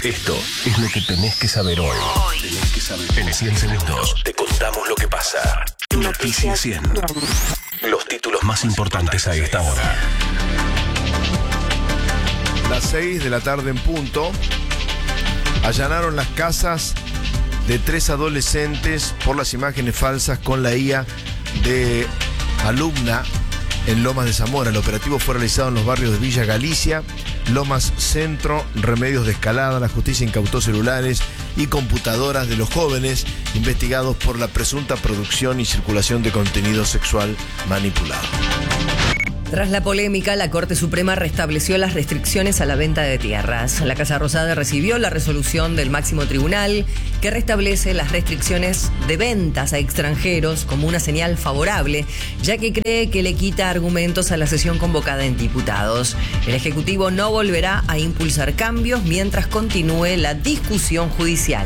Esto es lo que tenés que saber hoy. En 100 segundos te contamos lo que pasa. Noticias 100. Los títulos más importantes a esta hora. Las 6 de la tarde en punto. Allanaron las casas de 3 adolescentes por las imágenes falsas con la IA de alumna en Lomas de Zamora. El operativo fue realizado en los barrios de Villa Galicia, Lomas Centro, Remedios de Escalada. La justicia incautó celulares y computadoras de los jóvenes investigados por la presunta producción y circulación de contenido sexual manipulado. Tras la polémica, la Corte Suprema restableció las restricciones a la venta de tierras. La Casa Rosada recibió la resolución del máximo tribunal que restablece las restricciones de ventas a extranjeros como una señal favorable, ya que cree que le quita argumentos a la sesión convocada en diputados. El Ejecutivo no volverá a impulsar cambios mientras continúe la discusión judicial.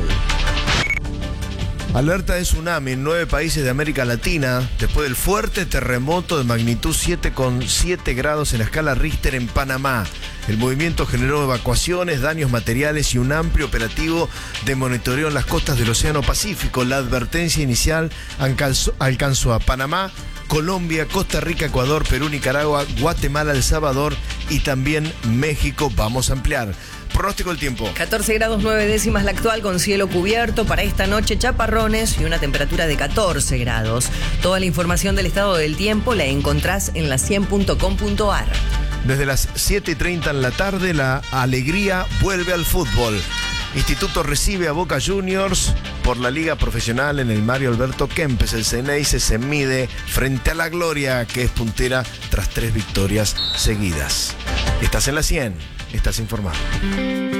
Alerta de tsunami en 9 países de América Latina después del fuerte terremoto de magnitud 7,7 grados en la escala Richter en Panamá. El movimiento generó evacuaciones, daños materiales y un amplio operativo de monitoreo en las costas del Océano Pacífico. La advertencia inicial alcanzó a Panamá, Colombia, Costa Rica, Ecuador, Perú, Nicaragua, Guatemala, El Salvador y también México. Vamos a ampliar. Pronóstico del tiempo. 14 grados 9 décimas la actual con cielo cubierto. Para esta noche chaparrones y una temperatura de 14 grados. Toda la información del estado del tiempo la encontrás en la100.com.ar. Desde las 7:30 en la tarde, la alegría vuelve al fútbol. Instituto recibe a Boca Juniors por la Liga Profesional en el Mario Alberto Kempes. El Ceneice se mide frente a la Gloria, que es puntera tras 3 victorias seguidas. Estás en la 100, estás informado.